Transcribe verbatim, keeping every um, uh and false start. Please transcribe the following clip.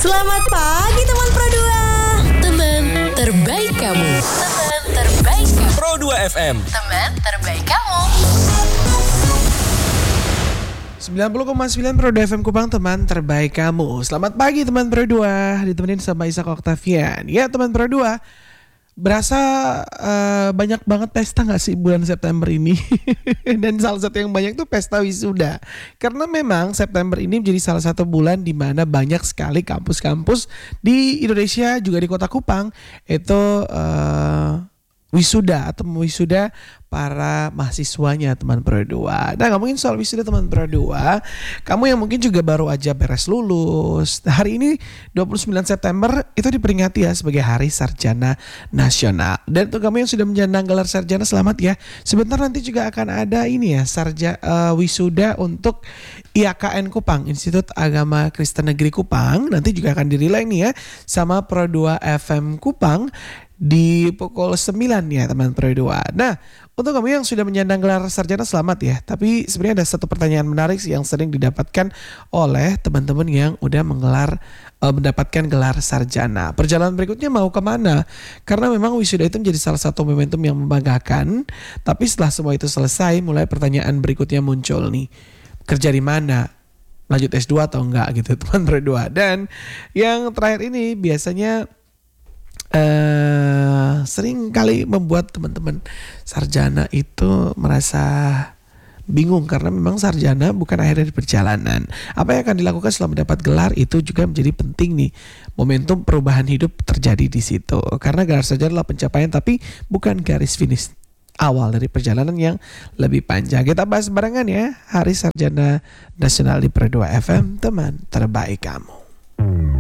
Selamat pagi teman Pro dua. Teman terbaik kamu. Teman terbaik kamu. Pro dua F M. Teman terbaik kamu. sembilan puluh koma sembilan Pro dua F M Kupang, teman terbaik kamu. Selamat pagi teman Pro dua, ditemenin sama Ishak Octavian. Ya teman Pro dua, berasa uh, banyak banget pesta gak sih bulan September ini? Dan salah satu yang banyak tuh pesta wisuda. Karena memang September ini menjadi salah satu bulan di mana banyak sekali kampus-kampus di Indonesia, juga di kota Kupang, itu uh, wisuda atau wisuda para mahasiswanya teman Pro dua. Nah, ngomongin soal wisuda teman Pro dua, kamu yang mungkin juga baru aja beres lulus, hari ini dua puluh sembilan September itu diperingati ya sebagai Hari Sarjana Nasional. Dan untuk kamu yang sudah menyandang gelar sarjana, selamat ya. Sebentar nanti juga akan ada ini ya, sarja uh, wisuda untuk I A K N Kupang, Institut Agama Kristen Negeri Kupang. Nanti juga akan dirilai nih ya sama Pro dua F M Kupang di pukul sembilan ya teman Pro dua. Nah, untuk kamu yang sudah menyandang gelar sarjana, selamat ya. Tapi sebenarnya ada satu pertanyaan menarik sih yang sering didapatkan oleh teman-teman yang udah menggelar uh, mendapatkan gelar sarjana. Perjalanan berikutnya mau kemana? Karena memang wisuda itu menjadi salah satu momentum yang membanggakan. Tapi setelah semua itu selesai, mulai pertanyaan berikutnya muncul nih. Kerja di mana? Lanjut S dua atau enggak gitu teman Pro dua. Dan yang terakhir ini biasanya Uh, sering kali membuat teman-teman sarjana itu merasa bingung karena memang sarjana bukan akhir dari perjalanan. Apa yang akan dilakukan setelah mendapat gelar itu juga menjadi penting nih. Momentum perubahan hidup terjadi di situ. Karena gelar sarjana adalah pencapaian tapi bukan garis finish awal dari perjalanan yang lebih panjang. Kita bahas barengan ya Hari Sarjana Nasional di Pro dua F M, teman terbaik kamu.